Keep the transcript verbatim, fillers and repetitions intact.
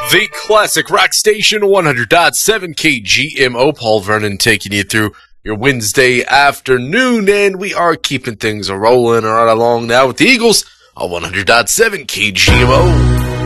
The classic rock station, one hundred point seven K G M O. Paul Vernon taking you through your Wednesday afternoon, and we are keeping things rolling right along now with the Eagles on one hundred point seven K G M O.